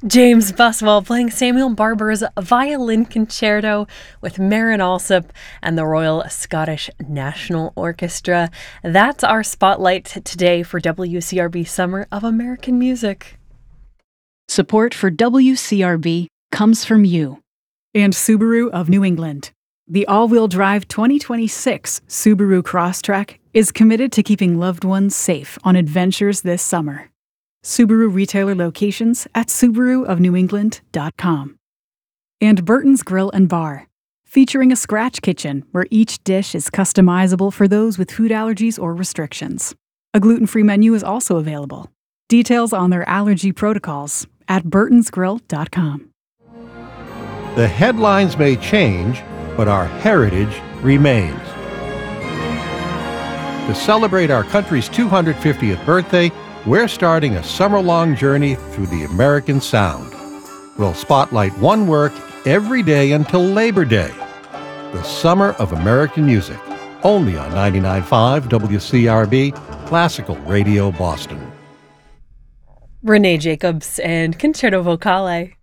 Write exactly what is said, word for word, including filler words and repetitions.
James Buswell playing Samuel Barber's Violin Concerto with Marin Alsop and the Royal Scottish National Orchestra. That's our spotlight today for W C R B Summer of American Music. Support for W C R B comes from you and Subaru of New England. The all-wheel drive twenty twenty-six Subaru Crosstrek is committed to keeping loved ones safe on adventures this summer. Subaru retailer locations at subaru of new england dot com. And Burton's Grill and Bar, featuring a scratch kitchen where each dish is customizable for those with food allergies or restrictions. A gluten-free menu is also available. Details on their allergy protocols at burtons grill dot com. The headlines may change, but our heritage remains. To celebrate our country's two hundred fiftieth birthday, we're starting a summer-long journey through the American sound. We'll spotlight one work every day until Labor Day. The Summer of American Music, only on ninety-nine point five W C R B, Classical Radio Boston. Renee Jacobs and Concerto Vocale.